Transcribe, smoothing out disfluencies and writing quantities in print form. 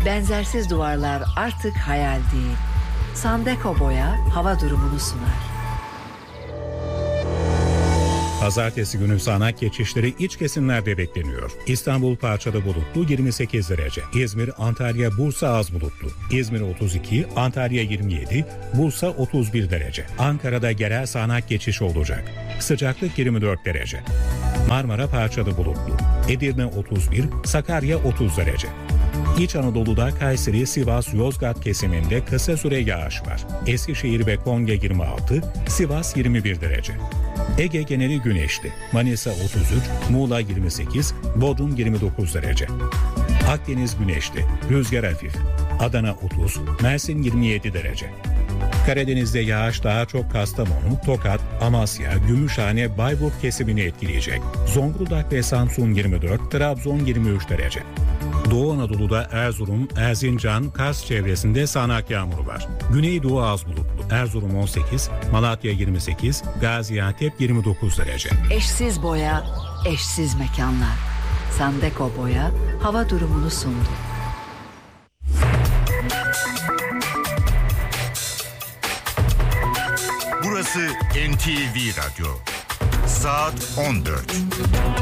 Benzersiz duvarlar artık hayal değil. Sandeko Boya hava durumunu sunar. Pazartesi günü sağanak geçişleri iç kesimlerde bekleniyor. İstanbul parçalı bulutlu 28 derece. İzmir, Antalya, Bursa az bulutlu. İzmir 32, Antalya 27, Bursa 31 derece. Ankara'da genel sağanak geçiş olacak. Sıcaklık 24 derece. Marmara parçalı bulutlu. Edirne 31, Sakarya 30 derece. İç Anadolu'da Kayseri, Sivas, Yozgat kesiminde kısa süre yağış var. Eskişehir ve Konya 26, Sivas 21 derece. Ege geneli güneşli. Manisa 33, Muğla 28, Bodrum 29 derece. Akdeniz güneşli, rüzgar hafif. Adana 30, Mersin 27 derece. Karadeniz'de yağış daha çok Kastamonu, Tokat, Amasya, Gümüşhane, Bayburt kesimini etkileyecek. Zonguldak ve Samsun 24, Trabzon 23 derece. Doğu Anadolu'da Erzurum, Erzincan, Kars çevresinde sağanak yağmur var. Güneydoğu az bulutlu. Erzurum 18, Malatya 28, Gaziantep 29 derece. Eşsiz boya, eşsiz mekanlar. Sandeko Boya hava durumunu sundu. Burası NTV Radyo. Saat 14.